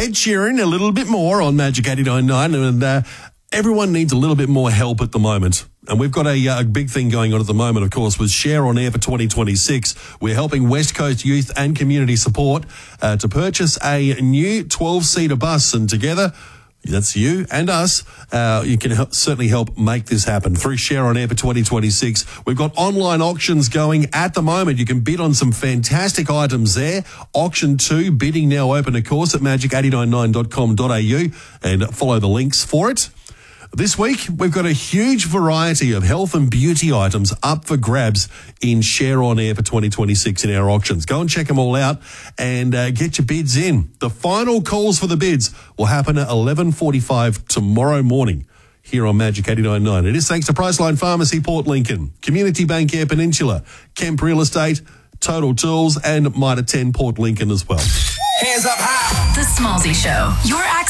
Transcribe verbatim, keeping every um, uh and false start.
Ed Sheeran a little bit more on Magic eighty-nine point nine, and uh, everyone needs a little bit more help at the moment. And we've got a, a big thing going on at the moment, of course, with Share on Air for twenty twenty-six. We're helping West Coast Youth and Community Support uh, to purchase a new twelve-seater bus. And together, that's you and us, uh, you can help, certainly help make this happen through Share on Air for twenty twenty-six. We've got online auctions going at the moment. You can bid on some fantastic items there. Auction two, bidding now open, of course, at magic eight nine nine dot com dot a u, and follow the links for it. This week, we've got a huge variety of health and beauty items up for grabs in Share on Air for twenty twenty-six in our auctions. Go and check them all out and uh, get your bids in. The final calls for the bids will happen at eleven forty-five tomorrow morning here on Magic eighty-nine point nine. It is thanks to Priceline Pharmacy, Port Lincoln, Community Bank Air Peninsula, Kemp Real Estate, Total Tools, and Mitre ten Port Lincoln as well. Hands up high. The Smallsy Show. Your access